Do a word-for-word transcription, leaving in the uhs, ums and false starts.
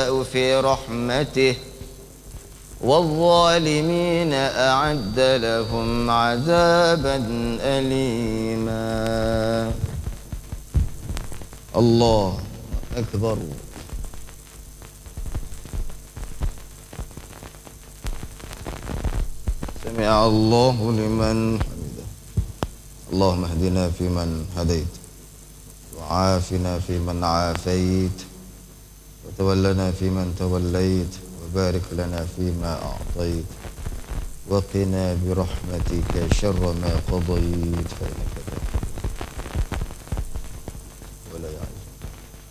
يشاء في رحمته والظالمين أعد لهم عذابا أليما. الله أكبر. سمع الله لمن حمده. اللهم اهدنا فيمن هديت، وعافنا فيمن عافيت، وتولنا فيمن توليت، وبارك لنا فيما أعطيت، وقنا برحمتك شر ما قضيت، فإنك